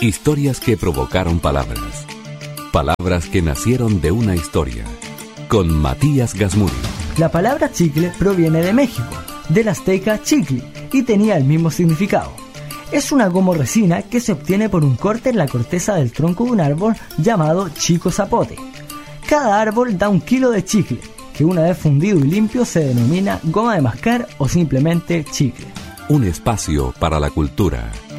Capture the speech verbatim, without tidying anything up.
Historias que provocaron palabras. Palabras que nacieron de una historia. Con Matías Gasmuri. La palabra chicle proviene de México, del azteca chicli, y tenía el mismo significado. Es una goma resina que se obtiene por un corte en la corteza del tronco de un árbol llamado chico zapote. Cada árbol da un kilo de chicle, que una vez fundido y limpio se denomina goma de mascar o simplemente chicle. Un espacio para la cultura.